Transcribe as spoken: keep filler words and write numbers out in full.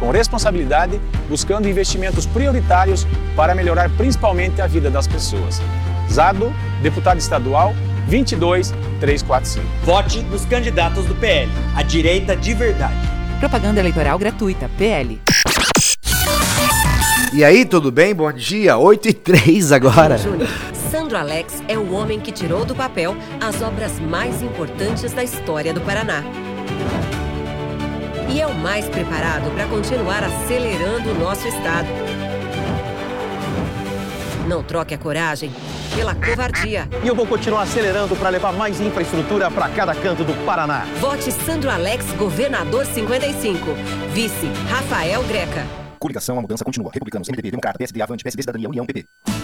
com responsabilidade, buscando investimentos prioritários para melhorar principalmente a vida das pessoas. Zado, deputado estadual, vinte e dois mil trezentos e quarenta e cinco. Vote nos candidatos do P L, a direita de verdade. Propaganda eleitoral gratuita, P L. E aí, tudo bem? Bom dia, oito e três agora. Júnior, Sandro Alex é o homem que tirou do papel as obras mais importantes da história do Paraná. E é o mais preparado para continuar acelerando o nosso estado. Não troque a coragem pela covardia. E eu vou continuar acelerando para levar mais infraestrutura para cada canto do Paraná. Vote Sandro Alex, governador cinquenta e cinco. Vice, Rafael Greca. Coligação, a mudança continua. Republicanos, M D B, Democrata, P S D, Avante, P S D, Cidadania, União, P P.